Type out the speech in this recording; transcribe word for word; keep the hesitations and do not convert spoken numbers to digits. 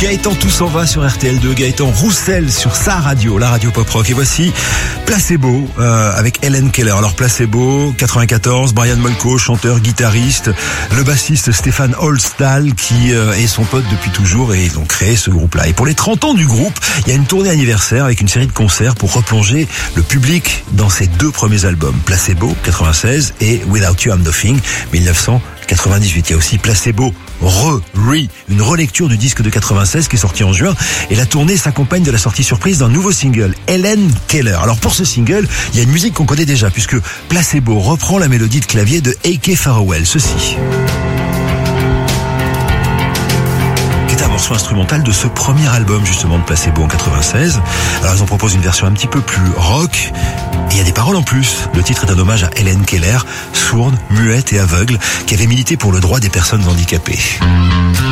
Gaëtan Tout s'en va sur R T L deux, Gaëtan Roussel sur sa radio, la radio pop rock. Et voici Placebo euh, avec Helen Keller. Alors Placebo, quatre-vingt-quatorze, Brian Molko, chanteur, guitariste, le bassiste Stéphane Holstal qui euh, est son pote depuis toujours et ils ont créé ce groupe-là. Et pour les trente ans du groupe, il y a une tournée anniversaire avec une série de concerts pour replonger le public dans ses deux premiers albums, Placebo, quatre-vingt-seize et Without You I'm Nothing, dix-neuf cent quatre-vingt-dix-huit. Il y a aussi Placebo Re, Re, une relecture du disque de quatre-vingt-seize qui est sorti en juin. Et la tournée s'accompagne de la sortie surprise d'un nouveau single, Helen Keller. Alors pour ce single, il y a une musique qu'on connaît déjà puisque Placebo reprend la mélodie de clavier de A K Farewell. Ceci un morceau instrumental de ce premier album justement de Placebo en quatre-vingt-seize. Alors ils en proposent une version un petit peu plus rock et il y a des paroles en plus. Le titre est un hommage à Helen Keller, sourde, muette et aveugle, qui avait milité pour le droit des personnes handicapées.